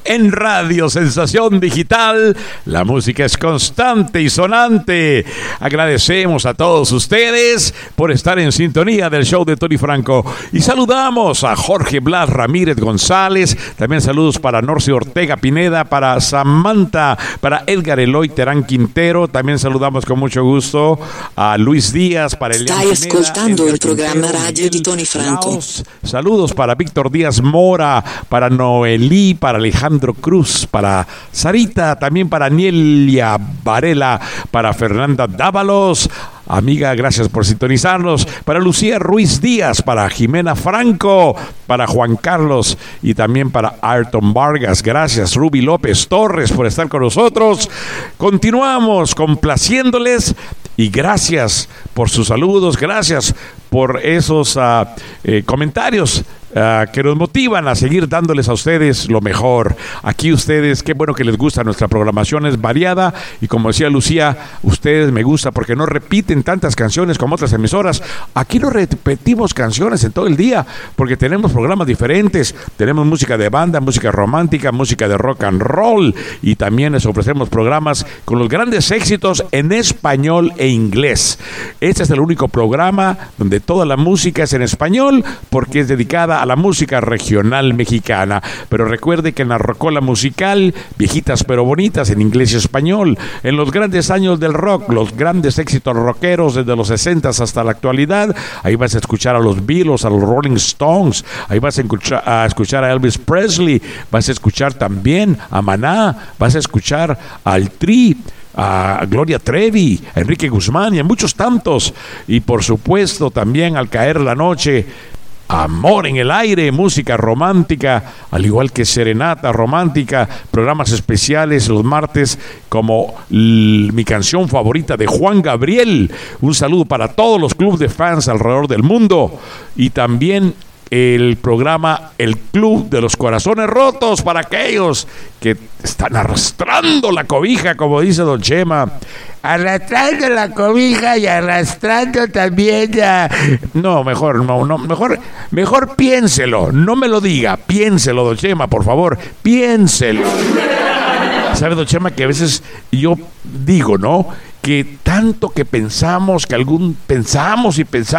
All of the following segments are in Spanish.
en Radio Sensación Digital. La música es constante y sonante. Agradecemos a todos ustedes por estar en sintonía del show de Tony Franco. Y saludamos a Jorge Blas Ramírez González. También saludos para Norce Ortega Pineda, para Samantha, para Edgar Eloy Terán Quintero. También saludamos con mucho gusto a Luis Díaz, para Elian Stai ascoltando il programma radio di Tony Franco. Saludos para Víctor Díaz Mora, para Noelí, para Alejandro Cruz, para Sarita, también para Nielia Varela, para Fernanda Dávalos. Amiga, gracias por sintonizarnos. Para Lucía Ruiz Díaz, para Jimena Franco, para Juan Carlos y también para Ayrton Vargas. Gracias, Ruby López Torres, por estar con nosotros. Continuamos complaciéndoles y gracias por sus saludos, gracias por esos comentarios que nos motivan a seguir dándoles a ustedes lo mejor. Aquí ustedes, qué bueno que les gusta nuestra programación, es variada y como decía Lucía, ustedes me gusta porque no repiten tantas canciones como otras emisoras. Aquí no repetimos canciones en todo el día porque tenemos programas diferentes, tenemos música de banda, música romántica, música de rock and roll y también les ofrecemos programas con los grandes éxitos en español e inglés. Este es el único programa donde toda la música es en español porque es dedicada a la música regional mexicana. Pero recuerde que en la rocola musical, viejitas pero bonitas en inglés y español, en los grandes años del rock, los grandes éxitos rockeros desde los 60s hasta la actualidad, ahí vas a escuchar a los Beatles, a los Rolling Stones, ahí vas a escuchar a Elvis Presley, vas a escuchar también a Maná, vas a escuchar al Tri, a Gloria Trevi, a Enrique Guzmán y a muchos tantos. Y por supuesto también al caer la noche, Amor en el Aire, música romántica, al igual que serenata romántica, programas especiales los martes como mi canción favorita de Juan Gabriel. Un saludo para todos los clubes de fans alrededor del mundo y también el programa El Club de los Corazones Rotos para aquellos que están arrastrando la cobija, como dice Don Chema. Arrastrando la cobija y arrastrando también No, mejor piénselo, no me lo diga, piénselo, Don Chema, por favor, piénselo. ¿Sabe, Don Chema, que a veces yo digo, ¿no?, que tanto que pensamos que pensamos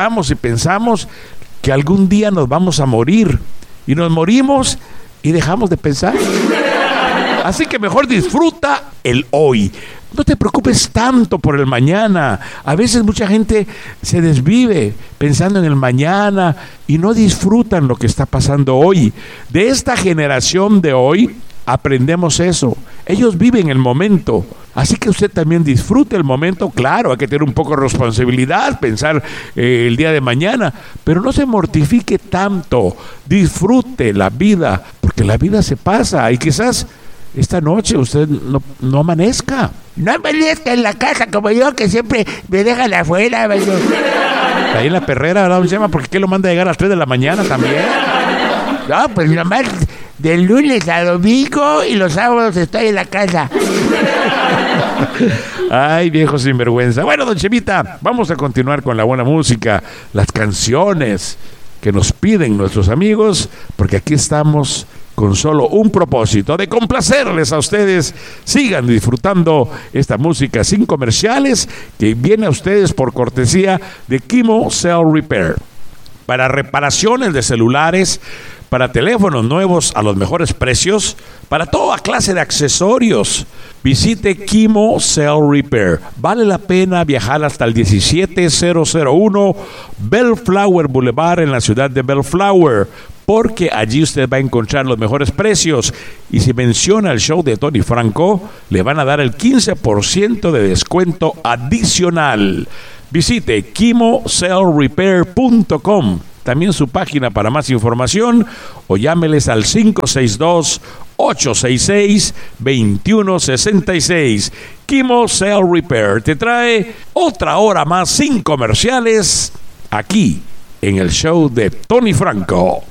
que algún día nos vamos a morir y nos morimos y dejamos de pensar? Así que mejor disfruta el hoy. No te preocupes tanto por el mañana. A veces mucha gente se desvive pensando en el mañana y no disfrutan lo que está pasando hoy. De esta generación de hoy aprendemos eso. Ellos viven el momento. Así que usted también disfrute el momento. Claro, hay que tener un poco de responsabilidad, pensar el día de mañana, pero no se mortifique tanto. Disfrute la vida, porque la vida se pasa y quizás esta noche usted no amanezca. No amanezca en la casa como yo, que siempre me dejan afuera. Ahí en la perrera, ¿verdad, don Chema? Porque ¿qué lo manda a llegar a las 3 de la mañana también? No, pues nomás de lunes a domingo y los sábados estoy en la casa. Ay, viejo sinvergüenza. Bueno, don Chemita, vamos a continuar con la buena música, las canciones que nos piden nuestros amigos, porque aquí estamos con solo un propósito, de complacerles a ustedes. Sigan disfrutando esta música sin comerciales que viene a ustedes por cortesía de Kimo Cell Repair. Para reparaciones de celulares, para teléfonos nuevos a los mejores precios, para toda clase de accesorios, visite Kimo Cell Repair. Vale la pena viajar hasta el 17001 Bellflower Boulevard en la ciudad de Bellflower, porque allí usted va a encontrar los mejores precios. Y si menciona el show de Tony Franco, le van a dar el 15% de descuento adicional. Visite kimocellrepair.com, también su página para más información, o llámeles al 562-866-2166. Kimo Cell Repair te trae otra hora más sin comerciales aquí en el show de Tony Franco.